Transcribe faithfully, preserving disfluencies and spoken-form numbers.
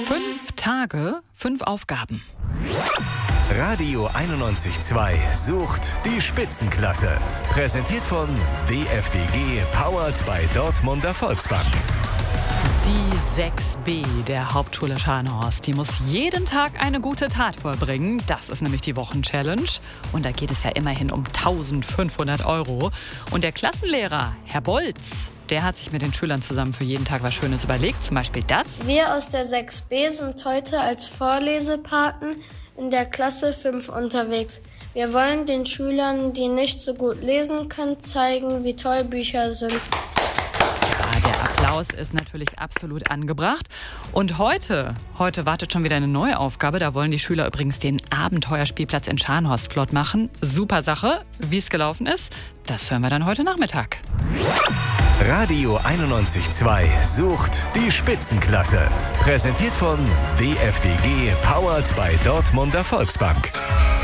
Fünf Tage, fünf Aufgaben. Radio einundneunzig Komma zwei sucht die Spitzenklasse. Präsentiert von D F D G, powered by Dortmunder Volksbank. Die sechs b der Hauptschule Scharnhorst, die muss jeden Tag eine gute Tat vollbringen. Das ist nämlich die Wochenchallenge. Und da geht es ja immerhin um eintausendfünfhundert Euro. Und der Klassenlehrer, Herr Bolz, der hat sich mit den Schülern zusammen für jeden Tag was Schönes überlegt. Zum Beispiel das. Wir aus der sechs b sind heute als Vorlesepaten in der Klasse fünf unterwegs. Wir wollen den Schülern, die nicht so gut lesen können, zeigen, wie toll Bücher sind. Ja, der Applaus ist natürlich absolut angebracht. Und heute, heute wartet schon wieder eine neue Aufgabe. Da wollen die Schüler übrigens den Abenteuerspielplatz in Scharnhorst flott machen. Super Sache. Wie es gelaufen ist, das hören wir dann heute Nachmittag. Radio einundneunzig Komma zwei sucht die Spitzenklasse. Präsentiert von D F D G, powered by Dortmunder Volksbank.